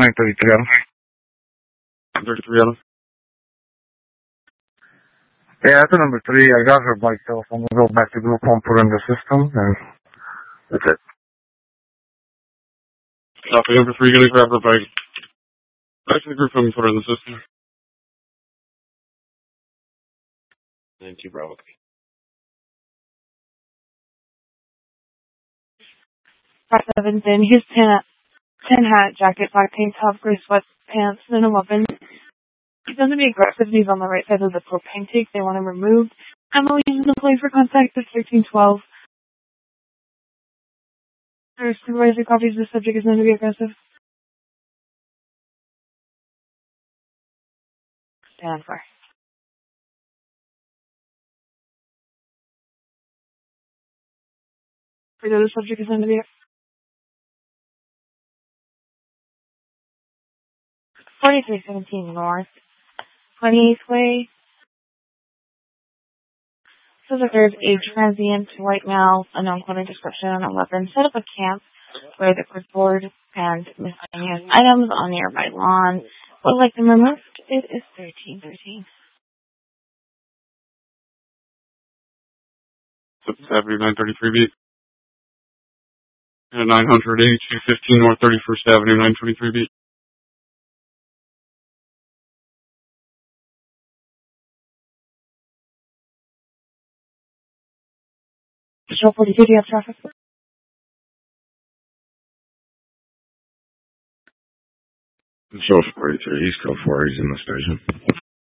933 Adam. 33 Adam. Yeah, that's number 3. I got her by cell phone. We'll go back to group home, put her in the system, and that's it. Copy number 3, gonna grab her bike. Back to the group home and put her in the system. Thank you, Bravo. Evanson, he's 10 hat, jacket, black tank top, gray sweatpants, and a weapon. He doesn't be aggressive. He's on the right side of the propane tank. They want him removed. Emily is employed for contact at 1312. Our supervisor copies the subject is known to be aggressive. Stand for. We know the subject is known to be 4317 North, 28th Way. So that there's a transient white male, unknown clothing description, and a weapon, set up a camp where the clipboard and miscellaneous items on nearby lawn would like them removed. It is 1313. Avenue 933 beat. And 98215 North 31st Avenue 923 beat. Patrol 42, do you have traffic? Patrol 43, he's still 4, he's in the station.